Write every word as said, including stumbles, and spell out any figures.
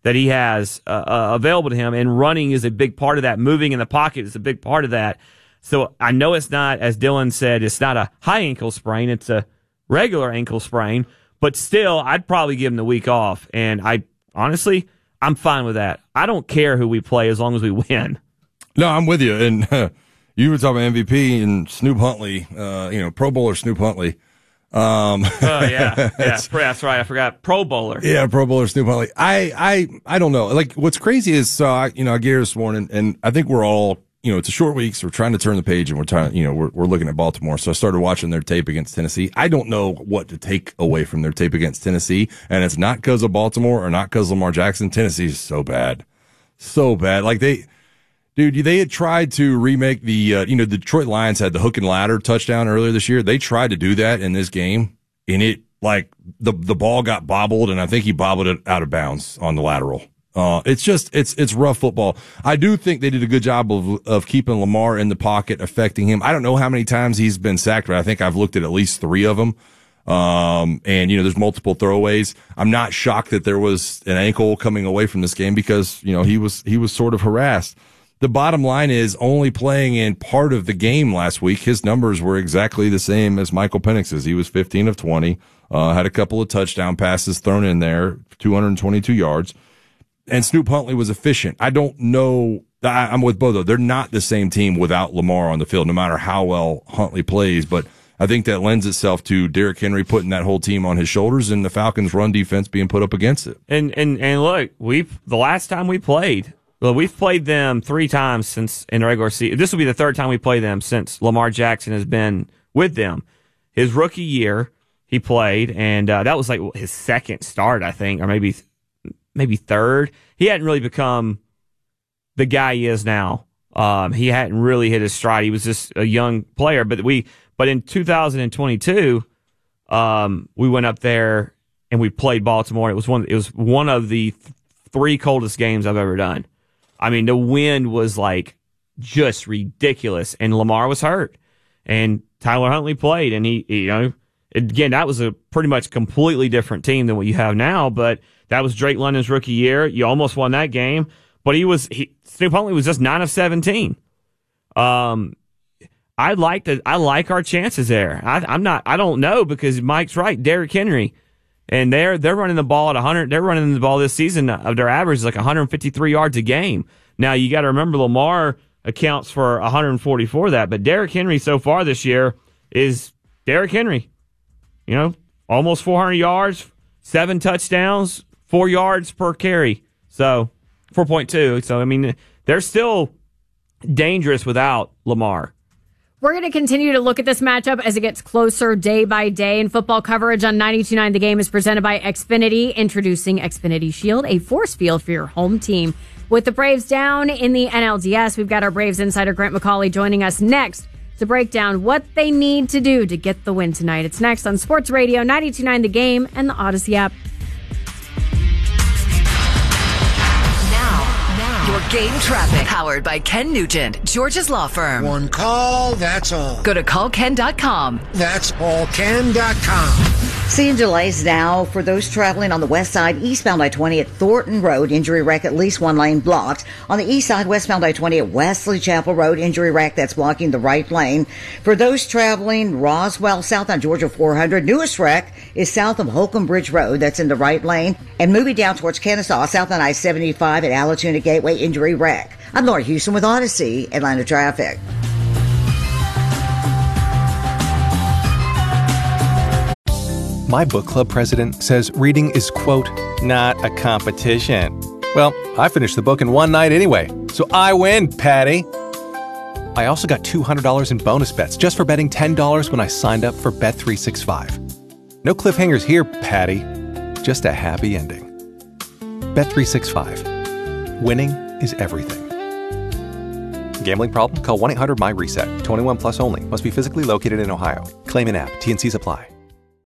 that he has uh, uh, available to him, and running is a big part of that. Moving in the pocket is a big part of that. So I know it's not, as Dylan said, it's not a high ankle sprain. It's a regular ankle sprain. But still, I'd probably give him the week off. And I honestly, I'm fine with that. I don't care who we play as long as we win. No, I'm with you. And uh, you were talking about M V P and Snoop Huntley, uh, you know, Pro Bowler Snoop Huntley. Um, oh, yeah. yeah. That's right. I forgot. Pro Bowler. Yeah, Pro Bowler Snoop Huntley. I, I, I don't know. Like, what's crazy is, so I, you know, I get here this morning, and I think we're all, you know, it's a short week, so we're trying to turn the page, and we're trying, you know, we're we're looking at Baltimore. So I started watching their tape against Tennessee. I don't know what to take away from their tape against Tennessee, and it's not because of Baltimore or not because of Lamar Jackson. Tennessee is so bad, so bad. Like they, dude, they had tried to remake the, uh, you know, the Detroit Lions had the hook and ladder touchdown earlier this year. They tried to do that in this game, and it like the the ball got bobbled, and I think he bobbled it out of bounds on the lateral. Uh, it's just, it's, it's rough football. I do think they did a good job of, of keeping Lamar in the pocket, affecting him. I don't know how many times he's been sacked, but I think I've looked at at least three of them. Um, and, you know, there's multiple throwaways. I'm not shocked that there was an ankle coming away from this game because, you know, he was, he was sort of harassed. The bottom line is only playing in part of the game last week. His numbers were exactly the same as Michael Penix's. He was fifteen of twenty, uh, had a couple of touchdown passes thrown in there, two hundred twenty-two yards. And Snoop Huntley was efficient. I don't know. I, I'm with both of them. They're not the same team without Lamar on the field, no matter how well Huntley plays. But I think that lends itself to Derrick Henry putting that whole team on his shoulders and the Falcons' run defense being put up against it. And and and look, we've the last time we played, well, we've played them three times since in the regular season. This will be the third time we play them since Lamar Jackson has been with them. His rookie year, he played, and uh, that was like his second start, I think, or maybe. maybe third. He hadn't really become the guy he is now. Um, he hadn't really hit his stride. He was just a young player. But we, but in two thousand twenty-two, um, we went up there and we played Baltimore. It was one. It was one of the th- three coldest games I've ever done. I mean, the wind was like just ridiculous, and Lamar was hurt, and Tyler Huntley played, and he, you know, again, that was a pretty much completely different team than what you have now, but. That was Drake London's rookie year. You almost won that game, but he was he, Snoop Huntley was just nine of seventeen. Um, I like the I like our chances there. I, I'm not. I don't know because Mike's right. Derrick Henry, and they're they're running the ball at one hundred. They're running the ball this season. Of their average is like one hundred fifty-three yards a game. Now you got to remember Lamar accounts for one hundred forty-four of that, but Derrick Henry so far this year is Derrick Henry. You know, almost four hundred yards, seven touchdowns. Four yards per carry, so four point two. So, I mean, they're still dangerous without Lamar. We're going to continue to look at this matchup as it gets closer day by day. And football coverage on ninety-two point nine The Game is presented by Xfinity, introducing Xfinity Shield, a force field for your home team. With the Braves down in the N L D S, we've got our Braves insider Grant McCauley joining us next to break down what they need to do to get the win tonight. It's next on Sports Radio ninety-two point nine The Game and the Odyssey app. Your game traffic, powered by Ken Nugent, George's Law Firm. One call, that's all. Go to call ken dot com. That's all ken dot com. Seeing delays now for those traveling on the west side, eastbound I twenty at Thornton Road, injury wreck, at least one lane blocked. On the east side, westbound I twenty at Wesley Chapel Road, injury wreck that's blocking the right lane. For those traveling Roswell south on Georgia four hundred, newest wreck is south of Holcomb Bridge Road, that's in the right lane. And moving down towards Kennesaw, south on I seventy-five at Alatoona Gateway, injury wreck. I'm Laura Houston with Odyssey, Atlanta traffic. My book club president says reading is, quote, not a competition. Well, I finished the book in one night anyway, so I win, Patty. I also got two hundred dollars in bonus bets just for betting ten dollars when I signed up for Bet three sixty-five. No cliffhangers here, Patty. Just a happy ending. Bet three sixty-five. Winning is everything. Gambling problem? Call one eight hundred my reset. twenty-one plus only. Must be physically located in Ohio. Claim in app. T and C's apply.